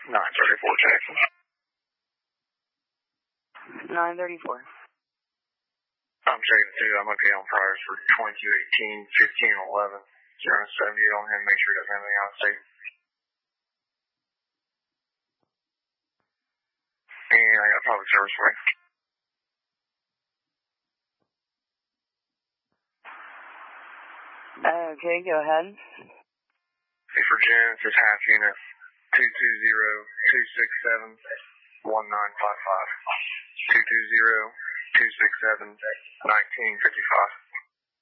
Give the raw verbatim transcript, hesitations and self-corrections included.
nine thirty-four, Jackson. nine thirty-four. I'm checking too. I'm okay on priors for twenty-two eighteen, fifteen eleven. zero seventy-eight on him. Make sure he doesn't have anything out of state. And I got public service for you. Okay, go ahead. Hey, for Jen, this is half unit two two zero, two six seven, one nine five five. two two zero, two six seven, nineteen fifty-five.